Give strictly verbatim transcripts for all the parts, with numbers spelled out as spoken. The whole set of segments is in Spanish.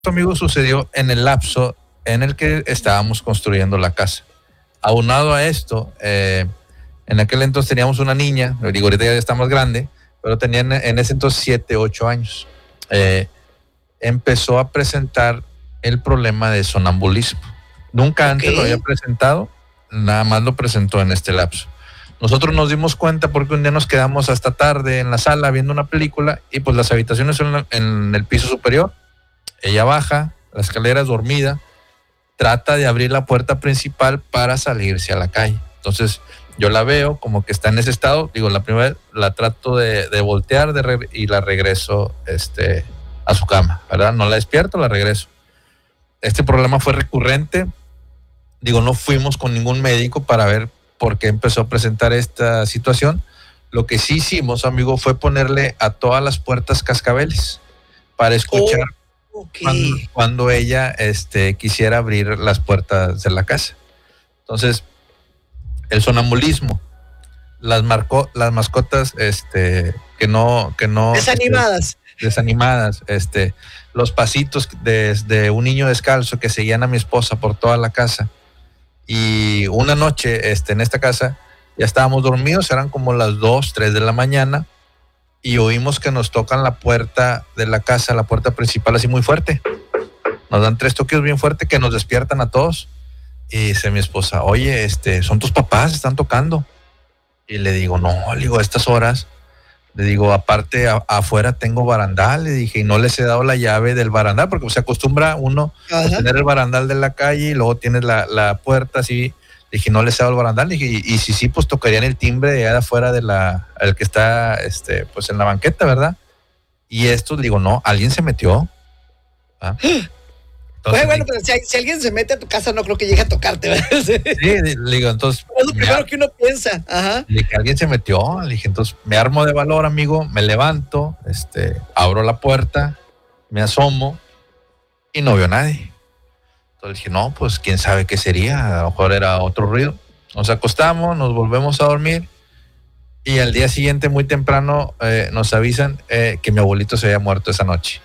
amigo, sucedió en el lapso en el que estábamos construyendo la casa. Aunado a esto, eh, en aquel entonces teníamos una niña, digo, ahorita ya está más grande, pero tenía en, en ese entonces siete, ocho años. Eh, empezó a presentar el problema de sonambulismo. Nunca okay. antes lo había presentado, nada más lo presentó en este lapso. Nosotros nos dimos cuenta porque un día nos quedamos hasta tarde en la sala viendo una película y pues las habitaciones son en el piso superior. Ella baja, la escalera es dormida, trata de abrir la puerta principal para salirse a la calle. Entonces yo la veo como que está en ese estado, digo, la primera vez la trato de, de voltear de re- y la regreso este, a su cama, ¿verdad? No la despierto, la regreso. Este problema fue recurrente, digo, no fuimos con ningún médico para ver por qué empezó a presentar esta situación. Lo que sí hicimos, amigo, fue ponerle a todas las puertas cascabeles para escuchar oh, okay. cuando, cuando ella este, quisiera abrir las puertas de la casa. Entonces, el sonambulismo, las, marco, las mascotas este, que no... Que no desanimadas. Este, desanimadas, este, los pasitos de, de un niño descalzo que seguían a mi esposa por toda la casa. Y una noche este, en esta casa ya estábamos dormidos, eran como las dos, tres de la mañana y oímos que nos tocan la puerta de la casa, la puerta principal así muy fuerte. Nos dan tres toques bien fuertes que nos despiertan a todos. Y dice mi esposa, oye, este, son tus papás, están tocando. Y le digo, no, le digo, a estas horas. Le digo, aparte, a, afuera tengo barandal. Le dije, y no les he dado la llave del barandal, porque se acostumbra uno Ajá. a tener el barandal de la calle y luego tienes la, la puerta así. Le dije, no les he dado el barandal. Le dije, y, y si sí, pues tocarían el timbre de allá de afuera de la, el que está, este, pues en la banqueta, ¿verdad? Y esto, digo, no, alguien se metió. ¿Ah? Entonces, bueno, pero si, si alguien se mete a tu casa, no creo que llegue a tocarte, ¿verdad? Sí, le digo, entonces. Es lo primero que uno piensa. Ajá. Le dije, alguien se metió. Le dije, entonces me armo de valor, amigo, me levanto, este, abro la puerta, me asomo y no veo a nadie. Entonces dije, no, pues quién sabe qué sería, a lo mejor era otro ruido. Nos acostamos, nos volvemos a dormir y al día siguiente, muy temprano, eh, nos avisan eh, que mi abuelito se había muerto esa noche.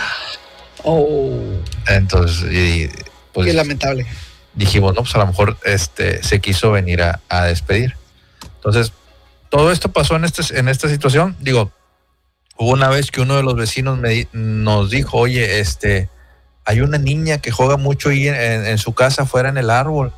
Oh. Entonces, y, pues, qué lamentable. Dijimos, no, pues a lo mejor este, se quiso venir a, a despedir. Entonces, todo esto pasó en, este, en esta situación. Digo, hubo una vez que uno de los vecinos me, nos dijo, oye, este, hay una niña que juega mucho ahí en, en su casa, afuera en el árbol.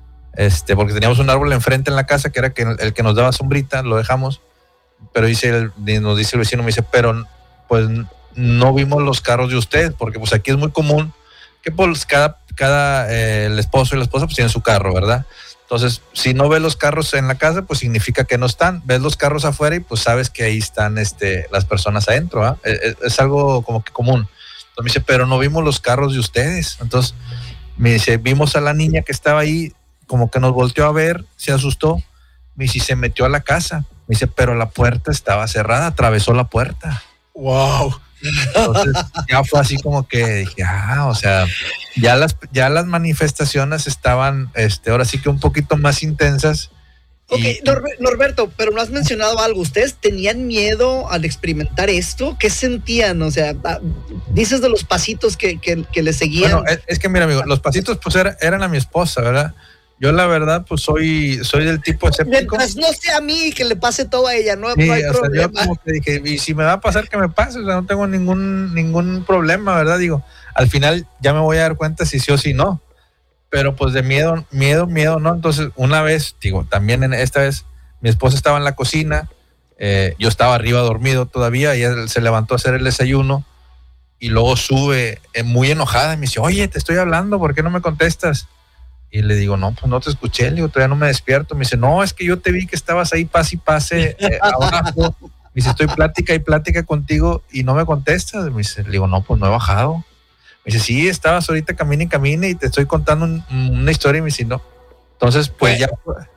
Este, porque teníamos un árbol enfrente en la casa que era que, el que nos daba sombrita, lo dejamos. Pero dice el, nos dice el vecino, me dice, pero pues no vimos los carros de usted, porque pues aquí es muy común que pues cada, cada eh, el esposo y la esposa pues tienen su carro, ¿verdad? Entonces, si no ves los carros en la casa, pues significa que no están. Ves los carros afuera y pues sabes que ahí están este, las personas adentro, ¿eh? Es, es algo como que común. Entonces me dice, pero no vimos los carros de ustedes. Entonces me dice, vimos a la niña que estaba ahí, como que nos volteó a ver, se asustó. Me dice, se metió a la casa. Me dice, pero la puerta estaba cerrada, atravesó la puerta. ¡Wow! Entonces ya fue así como que dije, ah, o sea, ya las, ya las manifestaciones estaban, este, ahora sí que un poquito más intensas. Ok, y, Nor- Norberto, pero no has mencionado algo. ¿Ustedes tenían miedo al experimentar esto? ¿Qué sentían? O sea, dices de los pasitos que, que, que le seguían. Bueno, es, es que mira, amigo, los pasitos pues era, eran a mi esposa, ¿verdad? Yo la verdad pues soy, soy del tipo escéptico. Mientras no sea a mí que le pase todo a ella, no, sí, no hay o problema. Sea, yo como que dije, y si me va a pasar que me pase, o sea, no tengo ningún, ningún problema, ¿verdad? Digo, al final ya me voy a dar cuenta si sí o si no. Pero pues de miedo, miedo, miedo, ¿no? Entonces una vez, digo, también en esta vez, mi esposa estaba en la cocina, eh, yo estaba arriba dormido todavía, ella se levantó a hacer el desayuno y luego sube eh, muy enojada y me dice, oye, te estoy hablando, ¿por qué no me contestas? Y le digo, no, pues no te escuché, le digo, todavía no me despierto. Me dice, no, es que yo te vi que estabas ahí pase y pase eh, abajo. Me dice, estoy plática y plática contigo y no me contestas. Me dice, le digo, no, pues no he bajado. Me dice, sí, estabas ahorita camine y camine y te estoy contando un, una historia. Y me dice, no. Entonces, pues ya.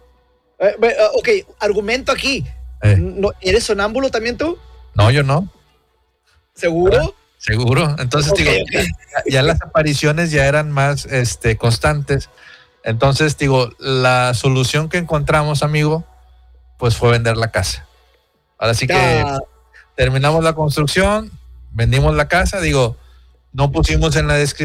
Eh, eh, ok, argumento aquí. Eh. ¿No, ¿Eres sonámbulo también tú? No, yo no. ¿Seguro? ¿verdad? Seguro. Entonces, okay, digo, okay. Ya, ya las apariciones ya eran más este, constantes. Entonces, digo, la solución que encontramos, amigo, pues fue vender la casa. Ahora sí que ah. terminamos la construcción, vendimos la casa, digo, no pusimos en la descripción